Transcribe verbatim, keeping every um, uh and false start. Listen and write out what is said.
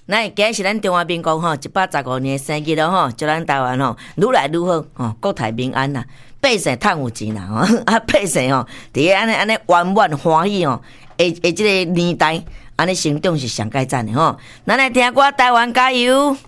那今日是咱中华民国吼一百十五年的生日咯吼，祝咱台湾吼愈来愈好吼，国泰民安啦，百姓趁有钱啦吼，啊百姓吼，伫个安尼安尼圆满欢喜吼，下下即个年代安尼成长是上界赞的吼，咱来听歌，台湾加油。